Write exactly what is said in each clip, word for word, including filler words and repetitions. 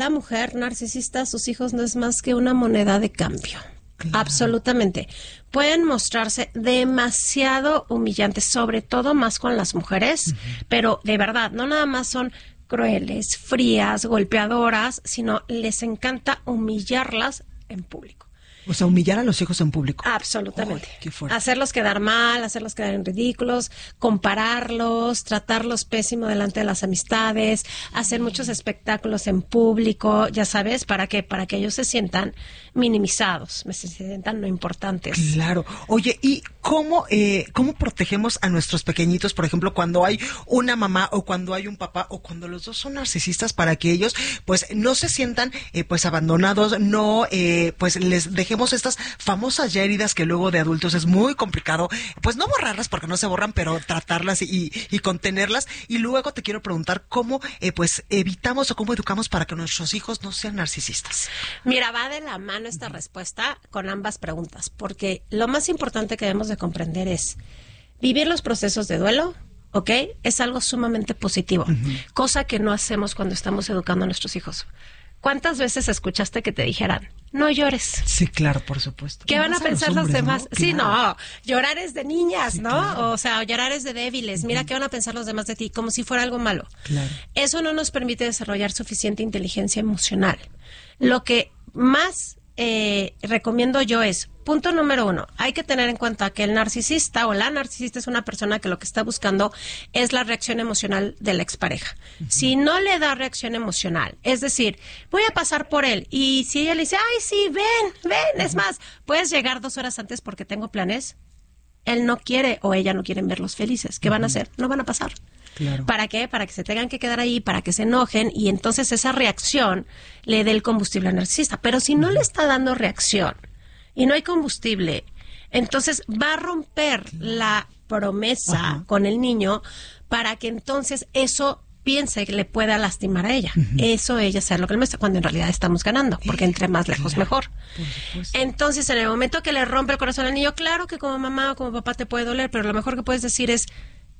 la mujer narcisista, sus hijos no es más que una moneda de cambio. Claro. Absolutamente. Pueden mostrarse demasiado humillantes, sobre todo más con las mujeres, uh-huh. pero de verdad, no nada más son crueles, frías, golpeadoras, sino les encanta humillarlas en público. O sea, humillar a los hijos en público. Absolutamente. Oh, qué fuerte. Hacerlos quedar mal, hacerlos quedar en ridículos, compararlos, tratarlos pésimo delante de las amistades, hacer mm. muchos espectáculos en público, ya sabes, ¿para qué? Para que ellos se sientan minimizados, se sientan no importantes. Claro. Oye, ¿y cómo, eh, cómo protegemos a nuestros pequeñitos, por ejemplo, cuando hay una mamá o cuando hay un papá o cuando los dos son narcisistas, para que ellos, pues, no se sientan, eh, pues, abandonados, no, eh, pues, les dejemos estas famosas ya heridas que luego de adultos es muy complicado, pues, no borrarlas porque no se borran, pero tratarlas y, y contenerlas? Y luego te quiero preguntar cómo, eh, pues, evitamos o cómo educamos para que nuestros hijos no sean narcisistas. Mira, va de la mano esta respuesta con ambas preguntas, porque lo más importante que debemos de comprender es vivir los procesos de duelo, ¿ok? Es algo sumamente positivo, uh-huh. cosa que no hacemos cuando estamos educando a nuestros hijos. ¿Cuántas veces escuchaste que te dijeran, no llores? Sí, claro, por supuesto. ¿Qué van a pensar los, hombres, los demás? ¿No? Sí, claro. no, llorar es de niñas, sí, ¿no? Claro. O sea, llorar es de débiles. Uh-huh. Mira, ¿qué van a pensar los demás de ti? Como si fuera algo malo. Claro. Eso no nos permite desarrollar suficiente inteligencia emocional. Lo que más eh, recomiendo yo es, punto número uno, hay que tener en cuenta que el narcisista o la narcisista es una persona que lo que está buscando es la reacción emocional de la expareja. Uh-huh. Si no le da reacción emocional, es decir, voy a pasar por él, y si ella le dice, ay, sí, ven, ven, uh-huh. es más, puedes llegar dos horas antes porque tengo planes, él no quiere o ella no quieren verlos felices. ¿Qué uh-huh. van a hacer? No van a pasar. Claro. ¿Para qué? Para que se tengan que quedar ahí, para que se enojen y entonces esa reacción le dé el combustible al narcisista. Pero si no uh-huh. le está dando reacción y no hay combustible, entonces va a romper la promesa uh-huh. con el niño para que entonces eso piense que le pueda lastimar a ella. Uh-huh. Eso ella sea lo que le muestra, cuando en realidad estamos ganando, porque entre más lejos claro. mejor. Entonces, en el momento que le rompe el corazón al niño, claro que como mamá o como papá te puede doler, pero lo mejor que puedes decir es,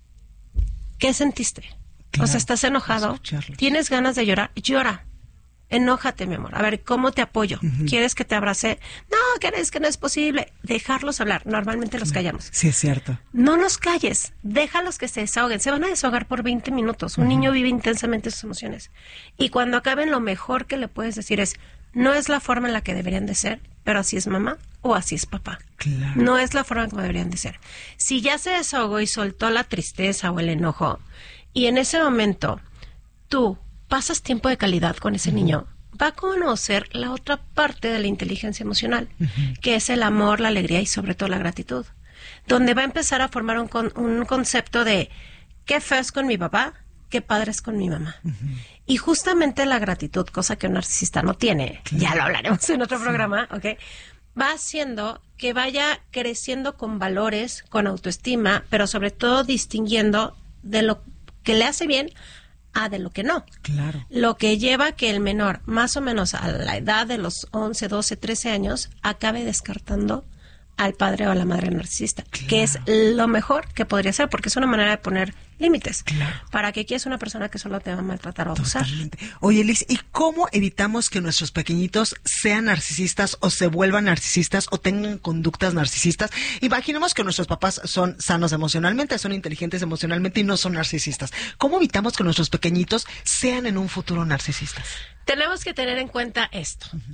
¿qué sentiste? Claro, o sea, ¿estás enojado? ¿Tienes ganas de llorar? Llora. Enójate, mi amor. A ver, ¿cómo te apoyo? Uh-huh. ¿Quieres que te abrace? No, ¿crees que no es posible? Dejarlos hablar. Normalmente los callamos. Sí, es cierto. No los calles. Déjalos que se desahoguen. Se van a desahogar por veinte minutos. Un uh-huh. niño vive intensamente sus emociones. Y cuando acaben, lo mejor que le puedes decir es, no es la forma en la que deberían de ser, pero así es mamá o así es papá. Claro. No es la forma en que deberían de ser. Si ya se desahogó y soltó la tristeza o el enojo, y en ese momento tú pasas tiempo de calidad con ese uh-huh. niño, va a conocer la otra parte de la inteligencia emocional, uh-huh. que es el amor, la alegría y sobre todo la gratitud, donde va a empezar a formar un, con, un concepto de qué feo es con mi papá, qué padre es con mi mamá. Uh-huh. Y justamente la gratitud, cosa que un narcisista no tiene, claro. ya lo hablaremos en otro sí. programa, ¿ok? Va haciendo que vaya creciendo con valores, con autoestima, pero sobre todo distinguiendo de lo que le hace bien a de lo que no. Claro. Lo que lleva a que el menor, más o menos a la edad de los once, doce, trece años, acabe descartando al padre o a la madre narcisista, claro. que es lo mejor que podría ser, porque es una manera de poner límites. Claro. Para que quieras una persona que solo te va a maltratar o abusar. Totalmente. Oye, Liz, ¿y cómo evitamos que nuestros pequeñitos sean narcisistas o se vuelvan narcisistas o tengan conductas narcisistas? Imaginemos que nuestros papás son sanos emocionalmente, son inteligentes emocionalmente y no son narcisistas. ¿Cómo evitamos que nuestros pequeñitos sean en un futuro narcisistas? Tenemos que tener en cuenta esto. Uh-huh.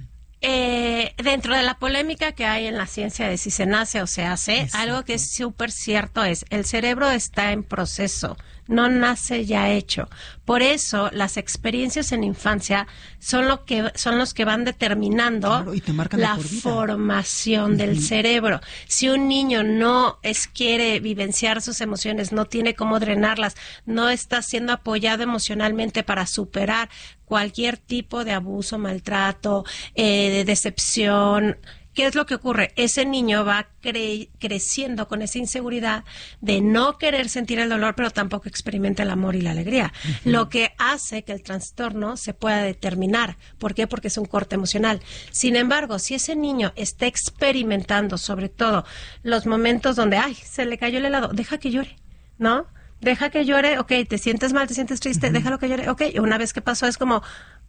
Eh, dentro de la polémica que hay en la ciencia de si se nace o se hace, exacto. algo que es súper cierto es, el cerebro está en proceso, no nace ya hecho. Por eso las experiencias en infancia son lo que son los que van determinando claro, y te marcan la de por vida. Formación uh-huh. del cerebro. Si un niño no es quiere vivenciar sus emociones, no tiene cómo drenarlas, no está siendo apoyado emocionalmente para superar cualquier tipo de abuso, maltrato, eh, de decepción, ¿qué es lo que ocurre? Ese niño va cre- creciendo con esa inseguridad de no querer sentir el dolor, pero tampoco experimenta el amor y la alegría. Uh-huh. Lo que hace que el trastorno se pueda determinar. ¿Por qué? Porque es un corte emocional. Sin embargo, si ese niño está experimentando, sobre todo, los momentos donde, ay, se le cayó el helado, deja que llore, ¿no? Deja que llore, ok, te sientes mal, te sientes triste, uh-huh. déjalo que llore, ok. Una vez que pasó es como,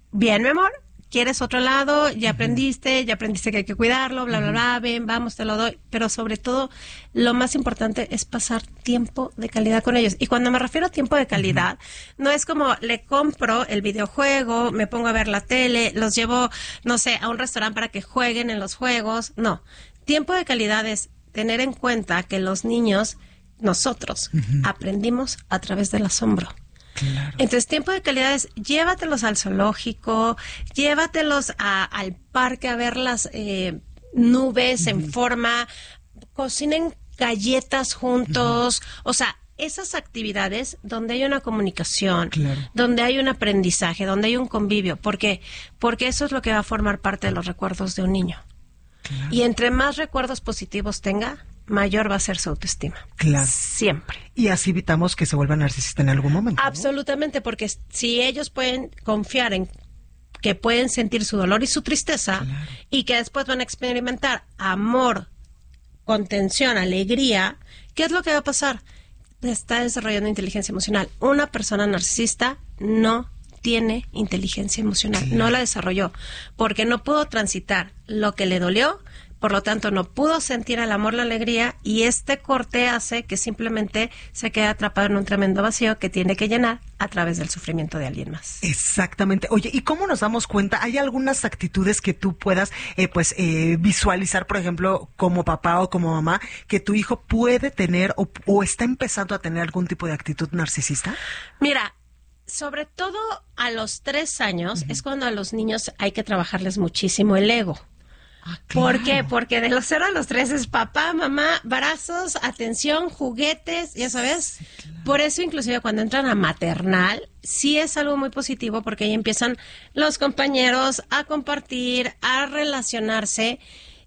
bien, mi amor, ¿quieres otro lado? Ya aprendiste, ya aprendiste que hay que cuidarlo, bla, bla, bla, ven, vamos, te lo doy. Pero sobre todo, lo más importante es pasar tiempo de calidad con ellos. Y cuando me refiero a tiempo de calidad, uh-huh. no es como le compro el videojuego, me pongo a ver la tele, los llevo, no sé, a un restaurante para que jueguen en los juegos. No, tiempo de calidad es tener en cuenta que los niños, nosotros, uh-huh. aprendimos a través del asombro. Claro. Entonces, tiempo de calidad es llévatelos al zoológico, llévatelos a, al parque a ver las eh, nubes uh-huh. en forma, cocinen galletas juntos, uh-huh. o sea, esas actividades donde hay una comunicación, claro. donde hay un aprendizaje, donde hay un convivio. ¿Por qué? Porque eso es lo que va a formar parte de los recuerdos de un niño. Claro. Y entre más recuerdos positivos tenga, mayor va a ser su autoestima. Claro. Siempre. Y así evitamos que se vuelva narcisista en algún momento, ¿no? Absolutamente, porque si ellos pueden confiar en que pueden sentir su dolor y su tristeza, claro. y que después van a experimentar amor, contención, alegría, ¿qué es lo que va a pasar? Está desarrollando inteligencia emocional. Una persona narcisista no tiene inteligencia emocional, claro. no la desarrolló, porque no pudo transitar lo que le dolió. Por lo tanto, no pudo sentir el amor, la alegría, y este corte hace que simplemente se quede atrapado en un tremendo vacío que tiene que llenar a través del sufrimiento de alguien más. Exactamente. Oye, ¿y cómo nos damos cuenta? ¿Hay algunas actitudes que tú puedas eh, pues eh, visualizar, por ejemplo, como papá o como mamá, que tu hijo puede tener o, o está empezando a tener algún tipo de actitud narcisista? Mira, sobre todo a los tres años uh-huh. es cuando a los niños hay que trabajarles muchísimo el ego. Ah, claro. ¿Por qué? Porque de los cero a los tres es papá, mamá, brazos, atención, juguetes, ya sabes. Sí, claro. Por eso, inclusive, cuando entran a maternal, sí es algo muy positivo porque ahí empiezan los compañeros a compartir, a relacionarse.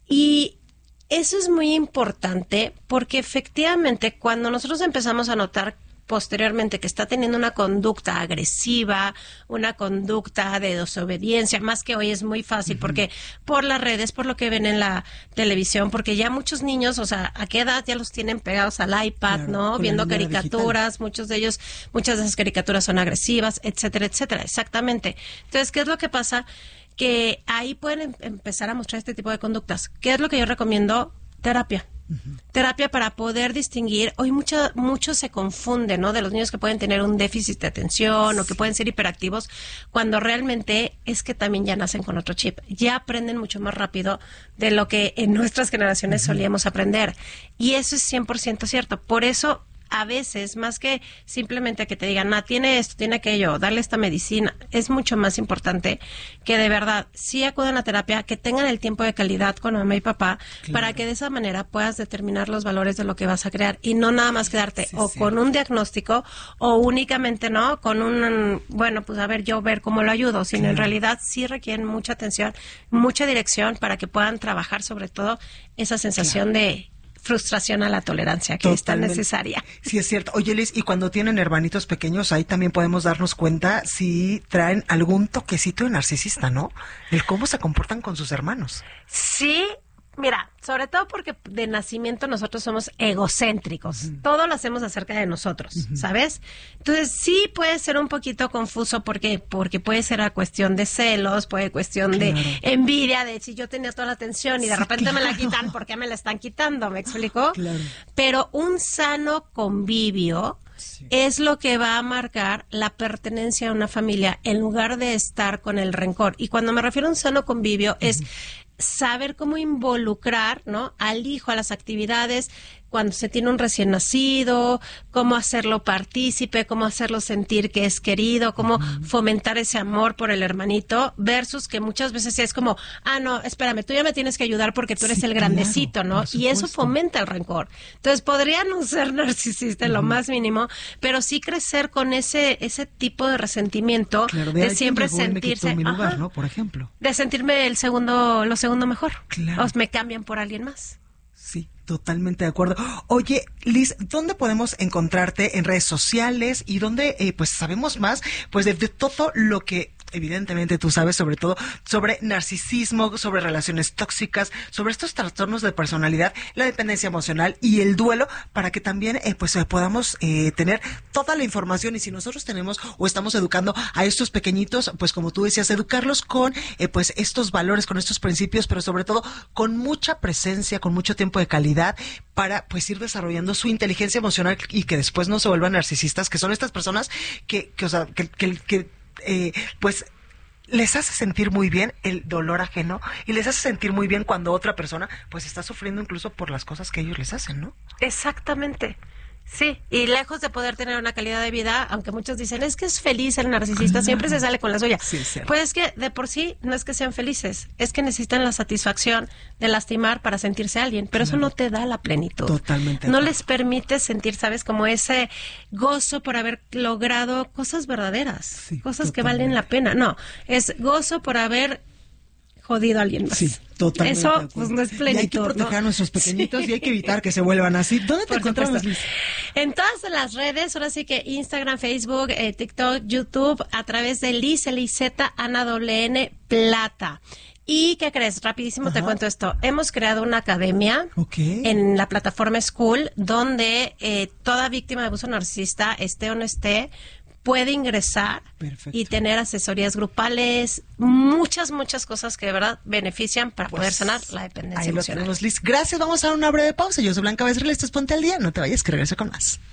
Y eso es muy importante porque efectivamente cuando nosotros empezamos a notar posteriormente que está teniendo una conducta agresiva, una conducta de desobediencia, más que hoy es muy fácil, uh-huh. porque por las redes, por lo que ven en la televisión, porque ya muchos niños, o sea, ¿a qué edad ya los tienen pegados al iPad, claro, no? Viendo caricaturas, digital. Muchos de ellos, muchas de esas caricaturas son agresivas, etcétera, etcétera, exactamente. Entonces, ¿qué es lo que pasa? Que ahí pueden em- empezar a mostrar este tipo de conductas. ¿Qué es lo que yo recomiendo? Terapia. Uh-huh. Terapia para poder distinguir. Hoy mucho, mucho se confunde, ¿no? De los niños que pueden tener un déficit de atención, sí. o que pueden ser hiperactivos, cuando realmente es que también ya nacen con otro chip. Ya aprenden mucho más rápido de lo que en nuestras generaciones uh-huh. solíamos aprender. Y eso es cien por ciento cierto. Por eso, a veces, más que simplemente que te digan, ah, tiene esto, tiene aquello, darle esta medicina, es mucho más importante que de verdad sí acudan a terapia, que tengan el tiempo de calidad con mamá y papá, claro. para que de esa manera puedas determinar los valores de lo que vas a crear y no nada más quedarte sí, o sí. con un diagnóstico o únicamente, ¿no? Con un, bueno, pues a ver, yo ver cómo lo ayudo, sino claro. en realidad sí requieren mucha atención, mucha dirección para que puedan trabajar sobre todo esa sensación claro. de frustración a la tolerancia que Totalmente. Es tan necesaria. Sí, es cierto. Oye, Liz, y cuando tienen hermanitos pequeños, ahí también podemos darnos cuenta si traen algún toquecito de narcisista, ¿no? El cómo se comportan con sus hermanos. Sí, mira, sobre todo porque de nacimiento nosotros somos egocéntricos. Uh-huh. Todo lo hacemos acerca de nosotros, uh-huh. ¿sabes? Entonces sí puede ser un poquito confuso porque porque puede ser a cuestión de celos, puede cuestión claro. de envidia, de si yo tenía toda la atención y de sí, repente claro. me la quitan, ¿por qué me la están quitando? ¿Me explico? Claro. Pero un sano convivio sí. es lo que va a marcar la pertenencia a una familia en lugar de estar con el rencor. Y cuando me refiero a un sano convivio uh-huh. es saber cómo involucrar, ¿no? al hijo a las actividades cuando se tiene un recién nacido, cómo hacerlo partícipe, cómo hacerlo sentir que es querido, cómo uh-huh. fomentar ese amor por el hermanito, versus que muchas veces es como, ah, no, espérame, tú ya me tienes que ayudar porque tú eres sí, el grandecito, claro, ¿no? Y eso fomenta el rencor. Entonces, podría no ser narcisista en uh-huh. lo más mínimo, pero sí crecer con ese ese tipo de resentimiento, claro, de, de siempre sentirse, mi lugar, ajá, ¿no? Por ejemplo. De sentirme el segundo, lo segundo mejor. Claro. O me cambian por alguien más. Sí, totalmente de acuerdo. Oye, Liz, ¿dónde podemos encontrarte en redes sociales y dónde, eh, pues, sabemos más, pues, de, de todo lo que evidentemente tú sabes sobre todo sobre narcisismo, sobre relaciones tóxicas, sobre estos trastornos de personalidad, la dependencia emocional y el duelo, para que también eh, pues eh, podamos eh, tener toda la información. Y si nosotros tenemos o estamos educando a estos pequeñitos, pues como tú decías, educarlos con eh, pues estos valores, con estos principios, pero sobre todo con mucha presencia, con mucho tiempo de calidad, para pues ir desarrollando su inteligencia emocional y que después no se vuelvan narcisistas, que son estas personas que, que o sea, que, que, que eh, pues les hace sentir muy bien el dolor ajeno y les hace sentir muy bien cuando otra persona pues está sufriendo incluso por las cosas que ellos les hacen, ¿no? Exactamente. Sí, y lejos de poder tener una calidad de vida, aunque muchos dicen, es que es feliz el narcisista, ah, siempre se sale con la suya. Sí, sí. Pues es que de por sí no es que sean felices, es que necesitan la satisfacción de lastimar para sentirse alguien, pero claro, eso no te da la plenitud. Totalmente. No les permite sentir, ¿sabes? Como ese gozo por haber logrado cosas verdaderas, sí, cosas totalmente. Que valen la pena. No, es gozo por haber jodido a alguien más. Sí, totalmente. Eso pues no es plenitud. Y hay que proteger ¿no? a nuestros pequeñitos, sí. Y hay que evitar que se vuelvan así. ¿Dónde te Por encontramos, supuesto. Liz? En todas las redes, ahora sí que Instagram, Facebook, eh, TikTok, YouTube, a través de Liz, L I Z, Ana W N, Plata. ¿Y qué crees? Rapidísimo Ajá. te cuento esto. Hemos creado una academia okay. en la plataforma School, donde eh, toda víctima de abuso narcisista, esté o no esté, puede ingresar Perfecto. Y tener asesorías grupales, muchas, muchas cosas que de verdad benefician para pues, poder sanar la dependencia ahí emocional. Lo tenemos, Liz. Gracias, vamos a dar una breve pausa. Yo soy Blanca Becerril, esto es Ponte al Día. No te vayas, que regreso con más.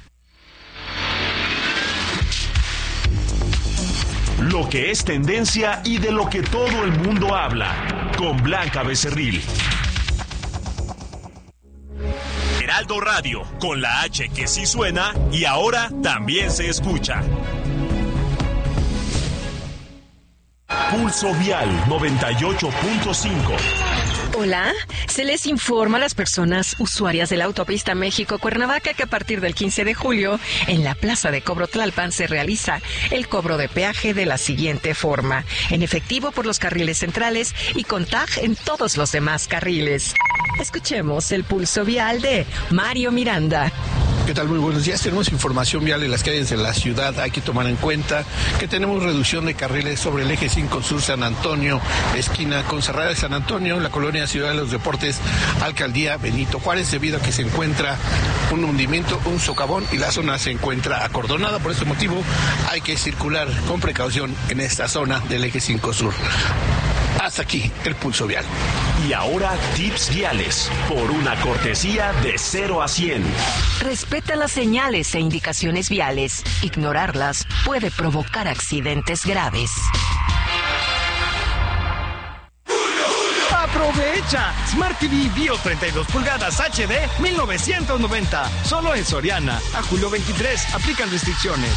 Lo que es tendencia y de lo que todo el mundo habla. Con Blanca Becerril. Heraldo Radio, con la H que sí suena y ahora también se escucha. Pulso Vial noventa y ocho punto cinco. Hola, se les informa a las personas usuarias de la autopista México-Cuernavaca que a partir del quince de julio, en la Plaza de Cobro Tlalpan se realiza el cobro de peaje de la siguiente forma: en efectivo por los carriles centrales y con tag en todos los demás carriles. Escuchemos el pulso vial de Mario Miranda. ¿Qué tal? Muy buenos días. Tenemos información vial en las calles de la ciudad. Hay que tomar en cuenta que tenemos reducción de carriles sobre el eje cinco Sur San Antonio, esquina con Cerrada de San Antonio, la colonia Ciudad de los Deportes, Alcaldía Benito Juárez, debido a que se encuentra un hundimiento, un socavón y la zona se encuentra acordonada. Por este motivo hay que circular con precaución en esta zona del eje cinco Sur. Hasta aquí el pulso vial. Y ahora tips viales por una cortesía de cero a cien. Respeta las señales e indicaciones viales. Ignorarlas puede provocar accidentes graves. ¡Aprovecha! Smart T V Bio treinta y dos pulgadas H D mil novecientos noventa. Solo en Soriana. A julio veintitrés. Aplican restricciones.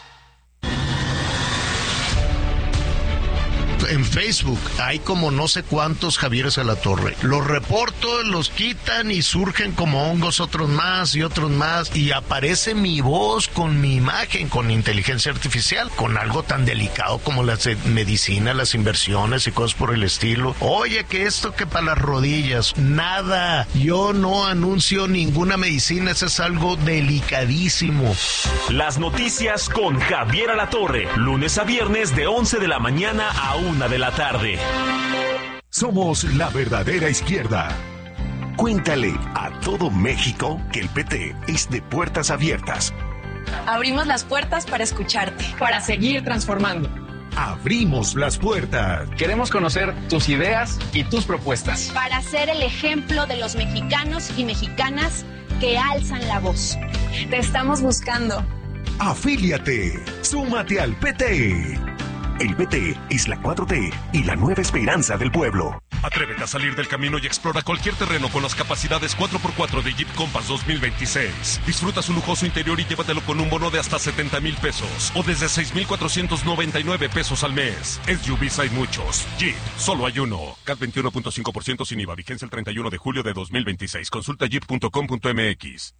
En Facebook hay como no sé cuántos Javieres a la Torre. Los reporto, los quitan y surgen como hongos otros más y otros más. Y aparece mi voz con mi imagen, con inteligencia artificial, con algo tan delicado como la medicina, las inversiones y cosas por el estilo. Oye, que esto que para las rodillas. Nada. Yo no anuncio ninguna medicina. Eso es algo delicadísimo. Las noticias con Javier Alatorre. Lunes a viernes de once de la mañana a una de la tarde. Somos la verdadera izquierda. Cuéntale a todo México que el P T es de puertas abiertas. Abrimos las puertas para escucharte, para seguir transformando. Abrimos las puertas. Queremos conocer tus ideas y tus propuestas. Para ser el ejemplo de los mexicanos y mexicanas que alzan la voz. Te estamos buscando. Afíliate. Súmate al P T. El P T es la cuatro T y la nueva esperanza del pueblo. Atrévete a salir del camino y explora cualquier terreno con las capacidades cuatro por cuatro de Jeep Compass dos mil veintiséis. Disfruta su lujoso interior y llévatelo con un bono de hasta setenta mil pesos o desde seis mil cuatrocientos noventa y nueve pesos al mes. S U Vs hay muchos. Jeep, solo hay uno. C A T veintiuno punto cinco por ciento sin I V A. Vigencia el treinta y uno de julio de dos mil veintiséis. Consulta jeep punto com punto m x.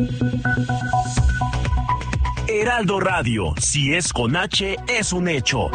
Heraldo Radio, si es con H, es un hecho.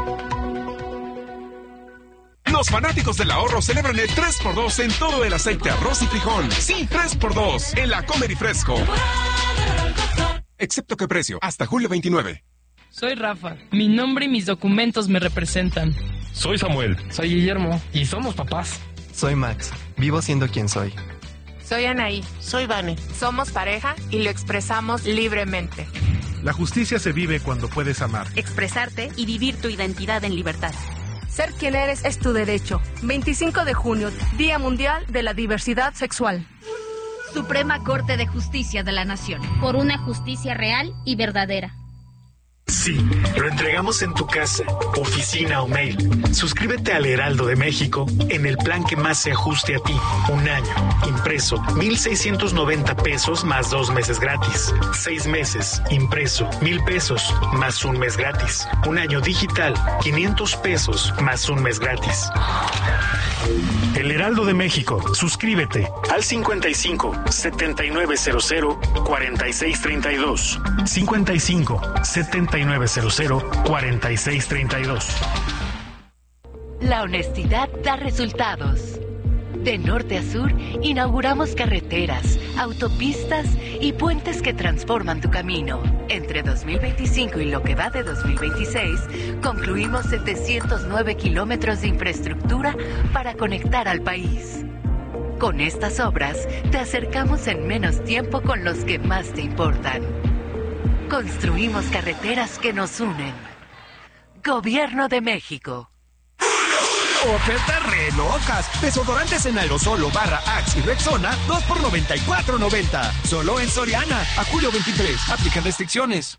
Los fanáticos del ahorro celebran el tres por dos en todo el aceite, arroz y frijol. Sí, tres por dos en la Comer y Fresco. Excepto que precio, hasta julio veintinueve. Soy Rafa. Mi nombre y mis documentos me representan. Soy Samuel. Soy Guillermo. Y somos papás. Soy Max. Vivo siendo quien soy. Soy Anaí. Soy Vane. Somos pareja y lo expresamos libremente. La justicia se vive cuando puedes amar, expresarte y vivir tu identidad en libertad. Ser quien eres es tu derecho. veinticinco de junio, Día Mundial de la Diversidad Sexual. Suprema Corte de Justicia de la Nación. Por una justicia real y verdadera. Sí, lo entregamos en tu casa, oficina o mail. Suscríbete al Heraldo de México en el plan que más se ajuste a ti. Un año, impreso, mil seiscientos noventa pesos más dos meses gratis. Seis meses, impreso, mil pesos más un mes gratis. Un año digital, quinientos pesos más un mes gratis. El Heraldo de México, suscríbete al cincuenta y cinco, setenta y nueve cero cero, cuarenta y seis treinta y dos. cincuenta y cinco, setenta y nueve cero cero, cuarenta y seis treinta y dos. La honestidad da resultados. De norte a sur, inauguramos carreteras, autopistas y puentes que transforman tu camino. Entre dos mil veinticinco y lo que va de dos mil veintiséis, concluimos setecientos nueve kilómetros de infraestructura para conectar al país. Con estas obras, te acercamos en menos tiempo con los que más te importan. Construimos carreteras que nos unen. Gobierno de México. Ofertas re locas. Desodorantes en aerosol o barra Axe y Rexona, dos por noventa y cuatro noventa. Solo en Soriana. A julio veintitrés. Aplican restricciones.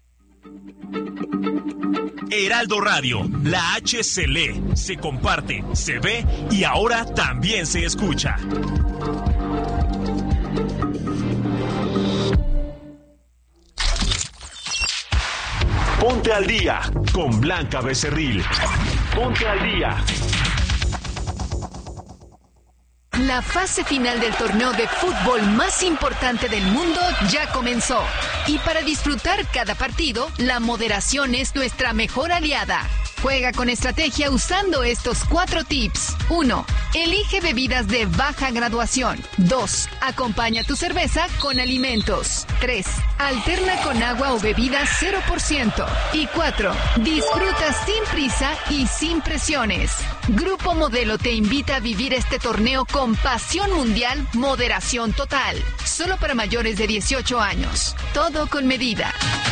Heraldo Radio. La H se lee, se comparte, se ve y ahora también se escucha. Ponte al día con Blanca Becerril. Ponte al día. La fase final del torneo de fútbol más importante del mundo ya comenzó. Y para disfrutar cada partido, la moderación es nuestra mejor aliada. Juega con estrategia usando estos cuatro tips. uno. Elige bebidas de baja graduación. dos. Acompaña tu cerveza con alimentos. tres. Alterna con agua o bebidas cero por ciento. Y cuatro. Disfruta sin prisa y sin presiones. Grupo Modelo te invita a vivir este torneo con pasión mundial, moderación total. Solo para mayores de dieciocho años. Todo con medida.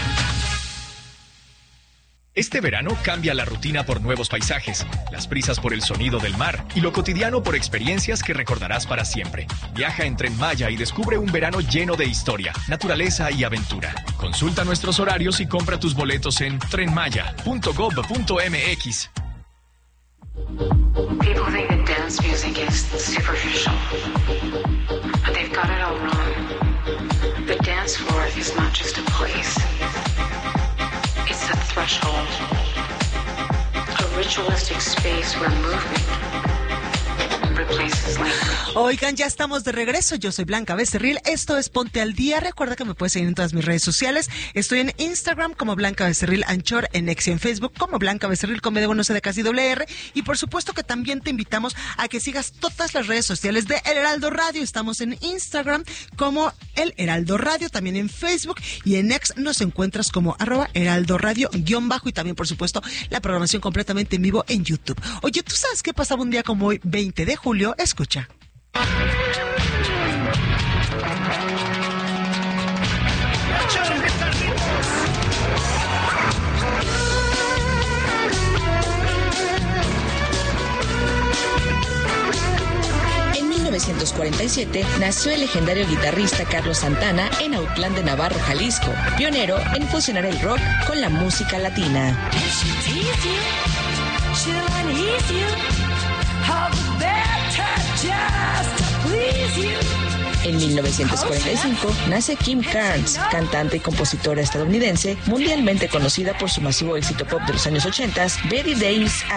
Este verano cambia la rutina por nuevos paisajes, las prisas por el sonido del mar y lo cotidiano por experiencias que recordarás para siempre. Viaja en Tren Maya y descubre un verano lleno de historia, naturaleza y aventura. Consulta nuestros horarios y compra tus boletos en tren maya punto gob punto m x. People think that dance music is superficial, but they've got it all wrong. The dance floor is not just a place. It's a threshold, a ritualistic space where movement replaces language. Oigan, ya estamos de regreso. Yo soy Blanca Becerril. Esto es Ponte al Día. Recuerda que me puedes seguir en todas mis redes sociales. Estoy en Instagram como Blanca Becerril Anchor, en X y en Facebook como Blanca Becerril con B de bueno, C de casi doble R. Y por supuesto que también te invitamos a que sigas todas las redes sociales de El Heraldo Radio. Estamos en Instagram como El Heraldo Radio, también en Facebook y en X nos encuentras como arroba Heraldo Radio guión bajo, y también por supuesto la programación completamente en vivo en YouTube. Oye, ¿tú sabes qué pasaba un día como hoy, veinte de julio? Escucha. En mil novecientos cuarenta y siete nació el legendario guitarrista Carlos Santana en Autlán de Navarro, Jalisco, pionero en fusionar el rock con la música latina. En mil novecientos cuarenta y cinco nace Kim Carnes, cantante y compositora estadounidense, mundialmente conocida por su masivo éxito pop de los años ochenta, Betty Davis.